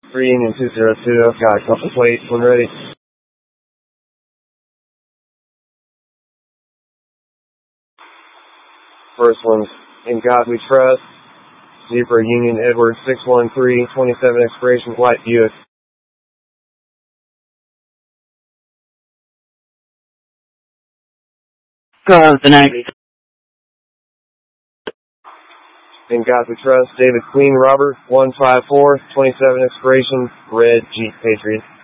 3 Union 202, got couple plate, when ready. First one's In God We Trust, Zebra Union Edward 613, 27 expiration, white Buick. Go the next. In God We Trust, David Queen Robert 154, 27 expiration, red Jeep Patriot.